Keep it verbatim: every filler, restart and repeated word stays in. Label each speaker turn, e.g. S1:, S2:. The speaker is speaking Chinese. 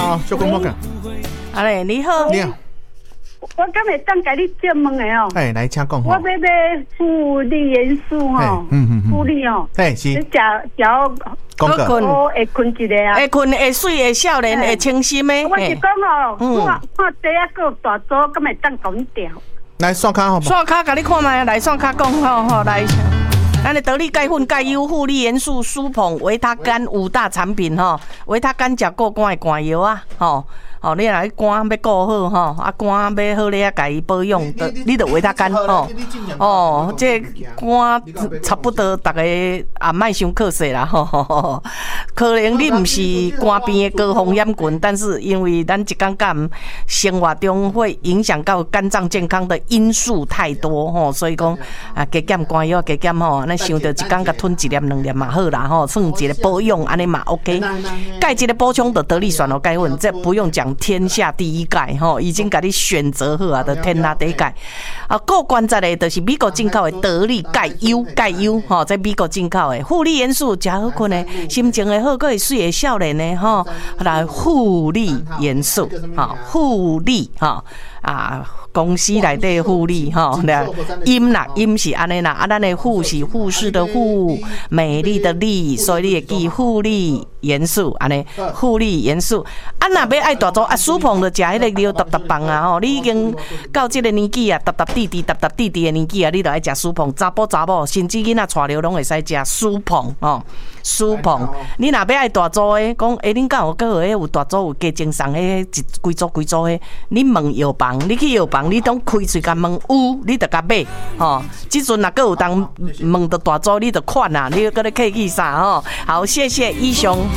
S1: 好，小公我讲。
S2: 阿嘞，你好。
S1: 你好。
S3: 我今日当甲你借问的哦。
S1: 哎，来，请讲。
S3: 我要买富丽元素吼，
S1: 嗯嗯
S3: 富丽哦。
S1: 哎，是。
S3: 食食。
S1: 讲个。
S3: 我会困一个啊。
S2: 会困会水会少年会清新的。
S3: 我是讲哦，看看第一个大组，敢会当讲调。
S1: 来刷卡好不？
S2: 刷卡，甲你看卖，来刷卡讲吼吼来。咱的得力钙粉、钙优、护理元素、舒捧、维他甘五大产品吼，维他甘食过肝的肝药啊，吼。哦，你若肝要顾好吼，啊肝要好咧，甲伊保养，你着维他甘吼。哦，这肝差不多，逐个也莫伤可惜啦吼。可能你毋是肝病的高风险群，但是因为咱一天干生活中会影响到肝脏健康的因素太多吼，所以讲啊，加减肝药加减吼，咱想着一天甲吞一粒两粒嘛好啦吼，算一个保养安尼嘛 OK。钙质的补充的得力选哦钙粉，这不用讲。天下第一钙吼，已经给你选择好啊的天下第一钙啊！够关键的，就是美国进口的得力钙优钙优吼，在美国进口的护理元素，真好困的，心情会好，佫会水会少年的吼，来护理元素哈，护理哈啊。公司内底护理吼，音啦音是安尼啦，啊，咱的护是护士的护，美丽的丽，所以你会记护理元素安尼，护理元素。啊，若要爱大做啊，舒捧就食迄个料搭搭棒啊吼，你已经到这个年纪啊，搭搭弟弟搭搭弟弟的年纪啊，你就爱食舒捧，查甫查某，甚至囡仔带料拢会使食舒捧哦，舒捧。你若要爱大做的，讲诶，恁敢有个迄有大做有加精送迄一规组规组的，你问药房，你去药房。你当开嘴甲问有，你就甲买吼。即阵若个有当问到大组，你就款啊，你搁咧客气啥吼？好，谢谢医雄。